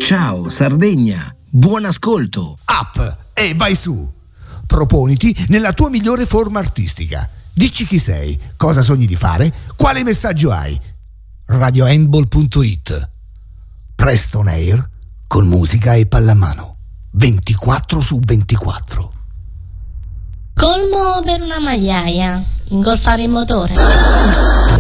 Ciao Sardegna, buon ascolto. Up e vai su. Proponiti nella tua migliore forma artistica. Dici chi sei, cosa sogni di fare, quale messaggio hai. radiohandball.it. Preston Air con musica e pallamano 24/24. Colmo per una magliaia, ingolfare il motore.